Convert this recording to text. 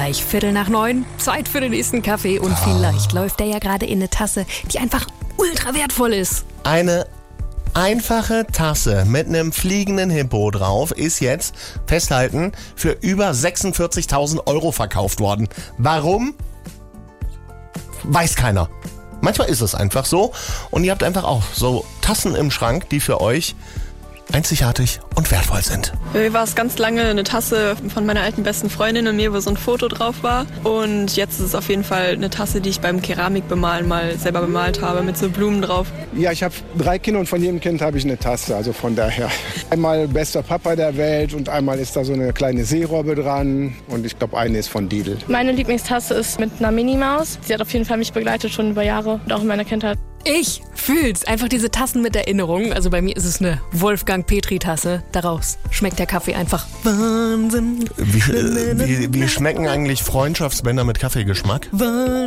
gleich 8:45, Zeit für den nächsten Kaffee und vielleicht läuft der ja gerade in eine Tasse, die einfach ultra wertvoll ist. Eine einfache Tasse mit einem fliegenden Hippo drauf ist jetzt, festhalten, für über 46.000 Euro verkauft worden. Warum? Weiß keiner. Manchmal ist es einfach so und ihr habt einfach auch so Tassen im Schrank, die für euch einzigartig und wertvoll sind. Für mich war es ganz lange eine Tasse von meiner alten besten Freundin und mir, wo so ein Foto drauf war. Und jetzt ist es auf jeden Fall eine Tasse, die ich beim Keramikbemalen mal selber bemalt habe, mit so Blumen drauf. Ja, ich habe 3 Kinder und von jedem Kind habe ich eine Tasse, also von daher. Einmal bester Papa der Welt und einmal ist da so eine kleine Seerobbe dran und ich glaube, eine ist von Didel. Meine Lieblingstasse ist mit einer Minimaus. Sie hat auf jeden Fall mich begleitet schon über Jahre und auch in meiner Kindheit. Ich fühl's. Einfach diese Tassen mit Erinnerung. Also bei mir ist es eine Wolfgang-Petri-Tasse. Daraus schmeckt der Kaffee einfach Wahnsinn. Wie schmecken eigentlich Freundschaftsbänder mit Kaffeegeschmack?